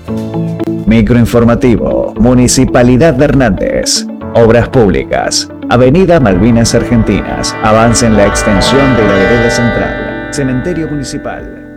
Microinformativo, Municipalidad de Hernández. Obras Públicas. Avenida Malvinas Argentinas. Avance en la extensión de la vereda central. Cementerio Municipal.